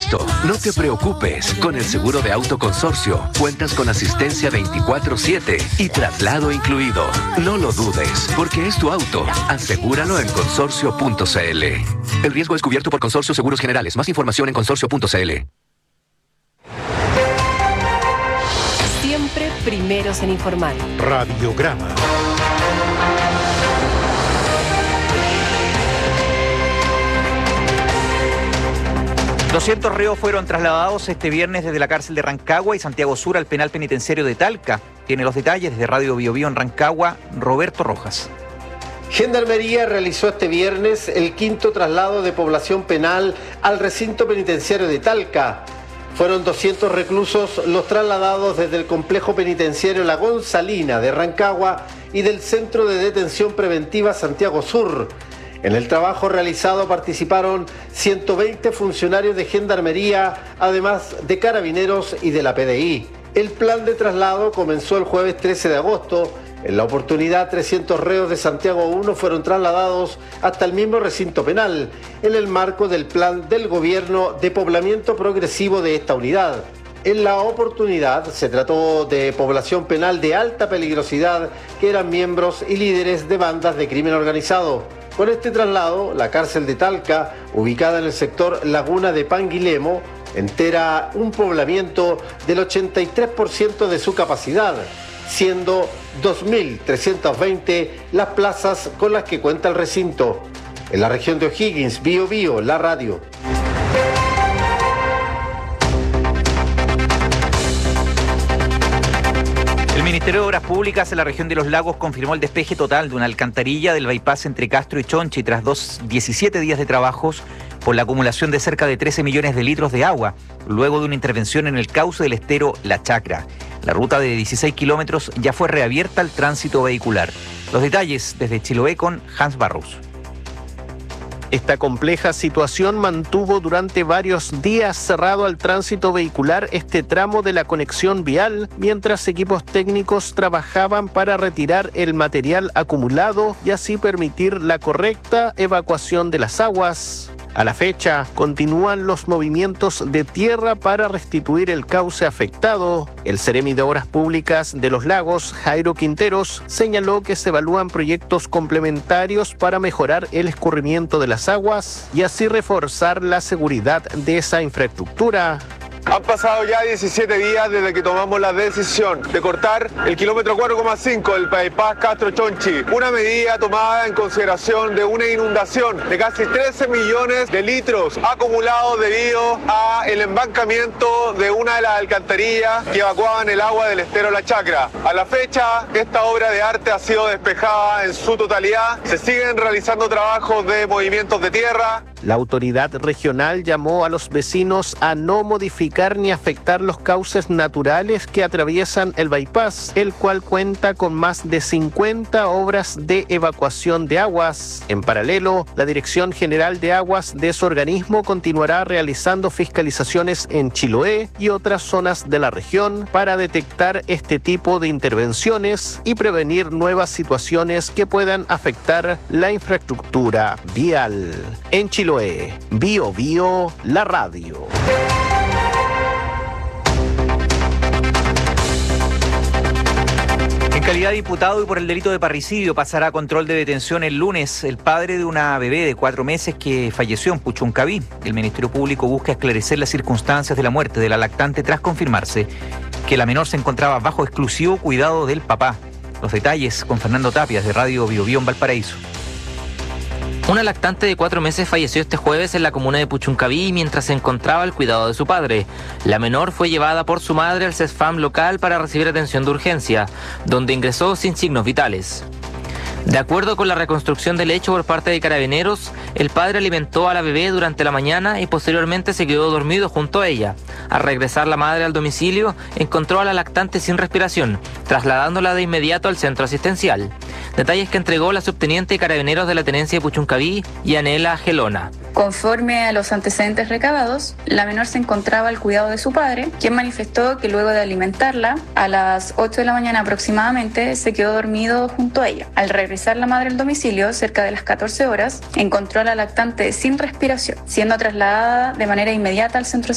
listo. No te preocupes. Con el seguro de auto Consorcio, cuentas con asistencia 24/7 y traslado incluido. No lo dudes, porque es tu auto. Asegúralo en consorcio.cl. El riesgo es cubierto por Consorcio Seguros Generales. Más información en consorcio.cl. Siempre primeros en informar. Radiograma. $200 reos fueron trasladados este viernes desde la cárcel de Rancagua y Santiago Sur al penal penitenciario de Talca. Tiene los detalles desde Radio Bio Bio en Rancagua, Roberto Rojas. Gendarmería realizó este viernes el quinto traslado de población penal al recinto penitenciario de Talca. Fueron 200 reclusos los trasladados desde el complejo penitenciario La Gonzalina de Rancagua y del Centro de Detención Preventiva Santiago Sur. En el trabajo realizado participaron 120 funcionarios de Gendarmería, además de Carabineros y de la PDI. El plan de traslado comenzó el jueves 13 de agosto. En la oportunidad, 300 reos de Santiago 1 fueron trasladados hasta el mismo recinto penal, en el marco del plan del gobierno de poblamiento progresivo de esta unidad. En la oportunidad se trató de población penal de alta peligrosidad que eran miembros y líderes de bandas de crimen organizado. Con este traslado, la cárcel de Talca, ubicada en el sector Laguna de Panguilemo, entera un poblamiento del 83% de su capacidad, siendo 2.320 las plazas con las que cuenta el recinto. En la región de O'Higgins, Bio Bio, la radio. El Ministerio de Obras Públicas en la región de Los Lagos confirmó el despeje total de una alcantarilla del bypass entre Castro y Chonchi tras 17 días de trabajos por la acumulación de cerca de 13 millones de litros de agua, luego de una intervención en el cauce del estero La Chacra. La ruta de 16 kilómetros ya fue reabierta al tránsito vehicular. Los detalles desde Chiloé con Hans Barros. Esta compleja situación mantuvo durante varios días cerrado al tránsito vehicular este tramo de la conexión vial, mientras equipos técnicos trabajaban para retirar el material acumulado y así permitir la correcta evacuación de las aguas. A la fecha, continúan los movimientos de tierra para restituir el cauce afectado. El Seremi de Obras Públicas de Los Lagos, Jairo Quinteros, señaló que se evalúan proyectos complementarios para mejorar el escurrimiento de las aguas y así reforzar la seguridad de esa infraestructura. Han pasado ya 17 días desde que tomamos la decisión de cortar el kilómetro 4,5 del bypass Castro-Chonchi, una medida tomada en consideración de una inundación de casi 13 millones de litros acumulados debido a el embancamiento de una de las alcantarillas que evacuaban el agua del estero La Chacra. A la fecha, esta obra de arte ha sido despejada en su totalidad. Se siguen realizando trabajos de movimientos de tierra. La autoridad regional llamó a los vecinos a no modificar ni afectar los cauces naturales que atraviesan el bypass, el cual cuenta con más de 50 obras de evacuación de aguas. En paralelo, la Dirección General de Aguas de su organismo continuará realizando fiscalizaciones en Chiloé y otras zonas de la región para detectar este tipo de intervenciones y prevenir nuevas situaciones que puedan afectar la infraestructura vial. En Chiloé, Bio Bio, la radio. En calidad de diputado y por el delito de parricidio pasará a control de detención el lunes el padre de una bebé de 4 meses que falleció en Puchuncaví. El Ministerio Público busca esclarecer las circunstancias de la muerte de la lactante tras confirmarse que la menor se encontraba bajo exclusivo cuidado del papá. Los detalles con Fernando Tapias de Radio Bio Bio en Valparaíso. Una lactante de 4 meses falleció este jueves en la comuna de Puchuncaví mientras se encontraba al cuidado de su padre. La menor fue llevada por su madre al CESFAM local para recibir atención de urgencia, donde ingresó sin signos vitales. De acuerdo con la reconstrucción del hecho por parte de Carabineros, el padre alimentó a la bebé durante la mañana y posteriormente se quedó dormido junto a ella. Al regresar la madre al domicilio, encontró a la lactante sin respiración, trasladándola de inmediato al centro asistencial. Detalles que entregó la subteniente de Carabineros de la Tenencia de Puchuncaví, Yanela Gelona. Conforme a los antecedentes recabados, la menor se encontraba al cuidado de su padre, quien manifestó que luego de alimentarla, a las 8 de la mañana aproximadamente, se quedó dormido junto a ella. Al regresar la madre al domicilio, cerca de las 14 horas, encontró a la lactante sin respiración, siendo trasladada de manera inmediata al centro